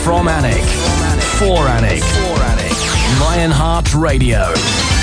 From Alnwick. For Alnwick. Lionheart Radio.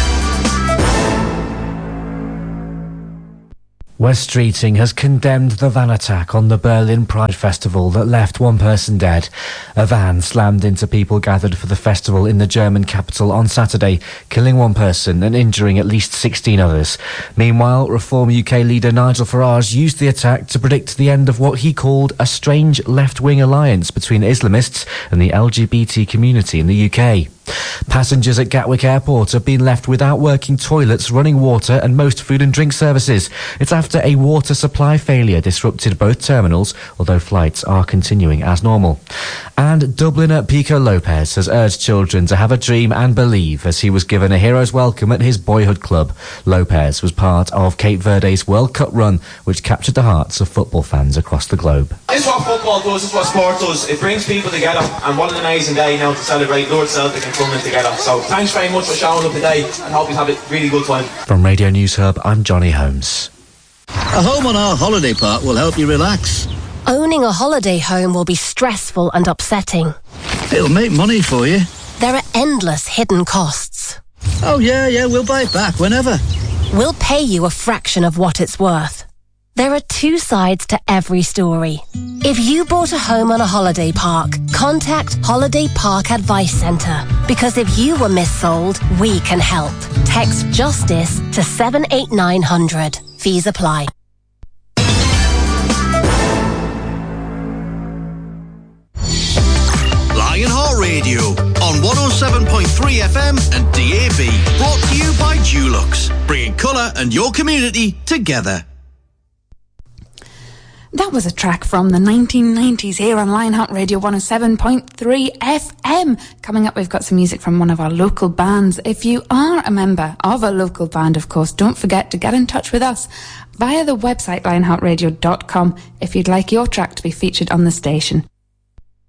West Streeting has condemned the van attack on the Berlin Pride Festival that left one person dead. A van slammed into people gathered for the festival in the German capital on Saturday, killing one person and injuring at least 16 others. Meanwhile, Reform UK leader Nigel Farage used the attack to predict the end of what he called a strange left-wing alliance between Islamists and the LGBT community in the UK. Passengers at Gatwick Airport have been left without working toilets, running water and most food and drink services. It's after a water supply failure disrupted both terminals, although flights are continuing as normal. And Dubliner Pico Lopez has urged children to have a dream and believe as he was given a hero's welcome at his boyhood club. Lopez was part of Cape Verde's World Cup run, which captured the hearts of football fans across the globe. This is what football does, this is what sport does. It brings people together, and what an amazing day now to celebrate Lord Celtic and Crumlin together. So thanks very much for showing up today, and hope you have a really good time. From Radio News Hub, I'm Johnny Holmes. A home on our holiday park will help you relax. Owning a holiday home will be stressful and upsetting. It'll make money for you. There are endless hidden costs. Oh yeah, we'll buy it back whenever. We'll pay you a fraction of what it's worth. There are two sides to every story. If you bought a home on a holiday park, contact Holiday Park Advice Centre. Because if you were missold, we can help. Text JUSTICE to 78900. Fees apply. Lionheart Radio on 107.3 FM and DAB. Brought to you by Dulux, bringing colour and your community together. That was a track from the 1990s here on Lionheart Radio 107.3 FM. Coming up, we've got some music from one of our local bands. If you are a member of a local band, of course, don't forget to get in touch with us via the website lionheartradio.com if you'd like your track to be featured on the station.